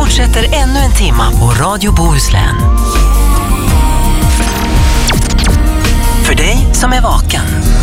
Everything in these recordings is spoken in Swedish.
fortsätter ännu en timma på Radio Bohuslän. För dig som är vaken.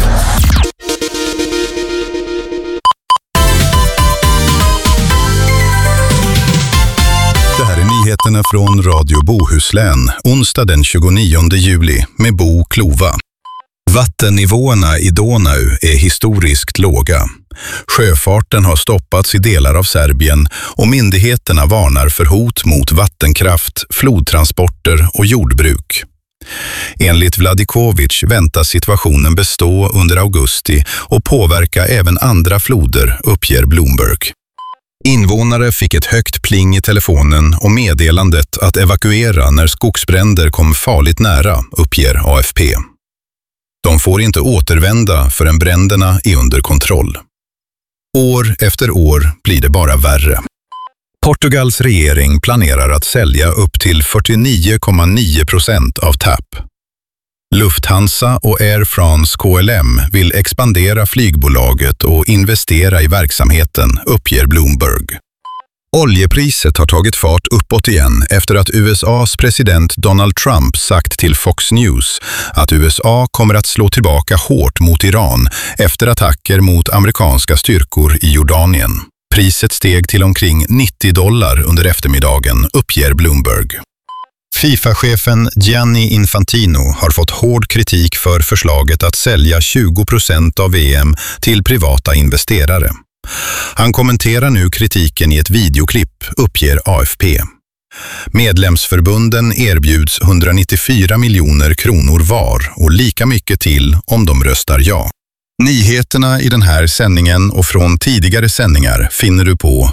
Det här är nyheterna från Radio Bohuslän, onsdag den 29 juli med Bo Klova. Vattennivåerna i Donau är historiskt låga. Sjöfarten har stoppats i delar av Serbien och myndigheterna varnar för hot mot vattenkraft, flodtransporter och jordbruk. Enligt Vladikovic väntas situationen bestå under augusti och påverka även andra floder, uppger Bloomberg. Invånare fick ett högt pling i telefonen och meddelandet att evakuera när skogsbränder kom farligt nära, uppger AFP. De får inte återvända förrän bränderna är under kontroll. År efter år blir det bara värre. Portugals regering planerar att sälja upp till 49,9% av TAP. Lufthansa och Air France KLM vill expandera flygbolaget och investera i verksamheten, uppger Bloomberg. Oljepriset har tagit fart uppåt igen efter att USAs president Donald Trump sagt till Fox News att USA kommer att slå tillbaka hårt mot Iran efter attacker mot amerikanska styrkor i Jordanien. Priset steg till omkring $90 under eftermiddagen, uppger Bloomberg. FIFA-chefen Gianni Infantino har fått hård kritik för förslaget att sälja 20% av VM till privata investerare. Han kommenterar nu kritiken i ett videoklipp, uppger AFP. Medlemsförbunden erbjuds 194 miljoner kronor var och lika mycket till om de röstar ja. Nyheterna i den här sändningen och från tidigare sändningar finner du på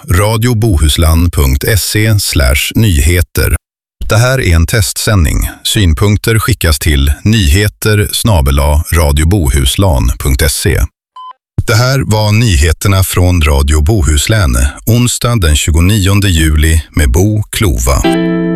radiobohuslan.se/nyheter. Det här är en testsändning. Synpunkter skickas till nyheter@radiobohuslan.se. Det här var nyheterna från Radio Bohuslän, onsdag den 29 juli med Bo Klova.